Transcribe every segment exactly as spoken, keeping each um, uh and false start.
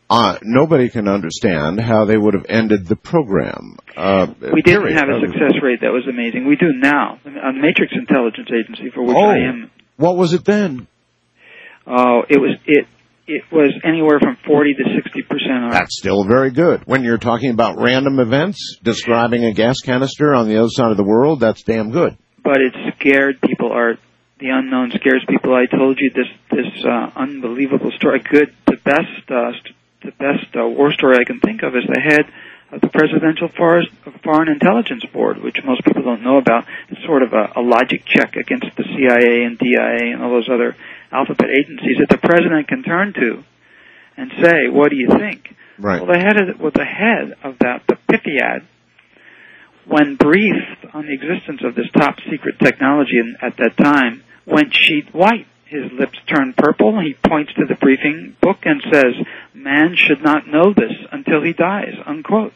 uh, nobody can understand how they would have ended the program. Uh, we didn't period. have a success rate that was amazing. We do now. On Matrix Intelligence Agency, for which oh, I am. What was it then? Oh, it was it. It was anywhere from forty to sixty percent. That's still very good. When you're talking about random events, describing a gas canister on the other side of the world, that's damn good. But it scared people, Art. The unknown scares people. I told you this this uh, unbelievable story. Good, the best, uh, st- the best uh, war story I can think of is the head of the Presidential Foreign Intelligence Board, which most people don't know about. It's sort of a, a logic check against the C I A and D I A and all those other alphabet agencies that the president can turn to and say, "What do you think?" Right. Well, the head of the, well, the head of that, the Pythiad, when briefed on the existence of this top secret technology in, at that time, went sheet white. His lips turned purple. He points to the briefing book and says, "Man should not know this until he dies." Unquote.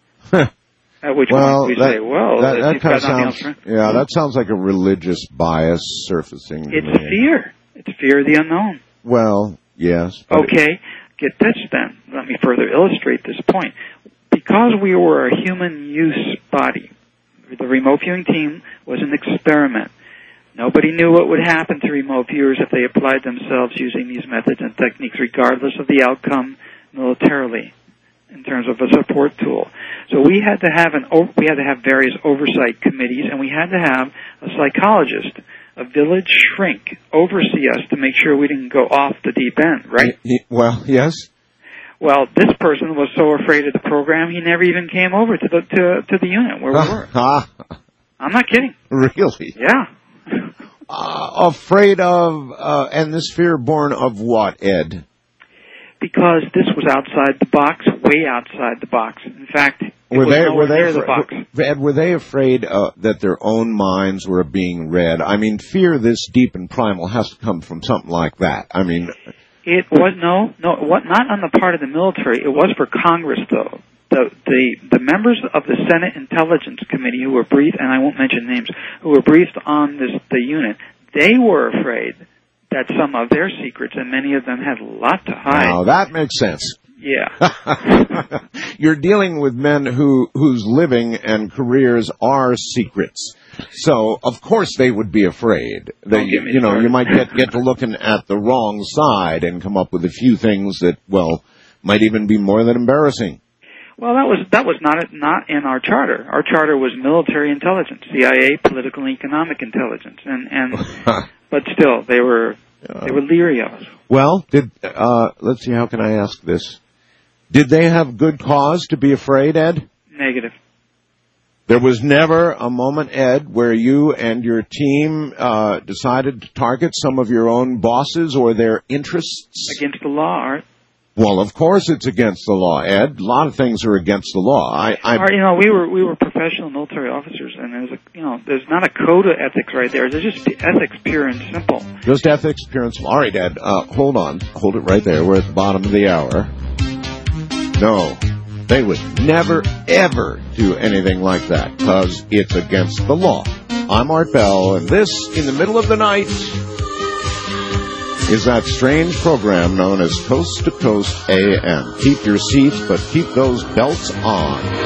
At which well, point we that, say, "Well, that, that he's kind got of nothing sounds, else." yeah, that sounds like a religious bias surfacing. To it's me. fear. It's fear of the unknown. Well, yes. Okay, get this then. Let me further illustrate this point. Because we were a human use body, the remote viewing team was an experiment. Nobody knew what would happen to remote viewers if they applied themselves using these methods and techniques, regardless of the outcome militarily, in terms of a support tool. So we had to have an we had to have various oversight committees, and we had to have a psychologist, a village shrink, oversee us to make sure we didn't go off the deep end, right? Y- y- well, yes. Well, this person was so afraid of the program, he never even came over to the to, to the unit where we were. I'm not kidding. Really? Yeah. Uh, afraid of, uh, and this fear born of what, Ed? Because this was outside the box, way outside the box. In fact, it were was they nowhere were they near afra- the box. Ed, were they afraid uh, that their own minds were being read? I mean, fear this deep and primal has to come from something like that. I mean, it was no, no, what not on the part of the military. It was for Congress, though. The, the the members of the Senate Intelligence Committee who were briefed, and I won't mention names, who were briefed on this the unit, they were afraid that some of their secrets, and many of them had a lot to hide. Now that makes sense. Yeah. You're dealing with men who whose living and careers are secrets. So, of course, they would be afraid that, you, you know, started. you might get, get to looking at the wrong side and come up with a few things that, well, might even be more than embarrassing. Well, that was that was not not in our charter. Our charter was military intelligence, C I A, political and economic intelligence, and and but still they were they were leery of us. Well, did uh, let's see, how can I ask this? Did they have good cause to be afraid, Ed? Negative. There was never a moment, Ed, where you and your team uh, decided to target some of your own bosses or their interests? Against the law, Art. Well, of course it's against the law, Ed. A lot of things are against the law. I, I, Art, you know, we were we were professional military officers, and there's a you know there's not a code of ethics right there. There's just ethics, pure and simple. Just ethics, pure and simple. All right, Ed. Uh, hold on, hold it right there. We're at the bottom of the hour. No, they would never ever do anything like that because it's against the law. I'm Art Bell, and this in the middle of the night is that strange program known as Coast to Coast A M. Keep your seats, but keep those belts on.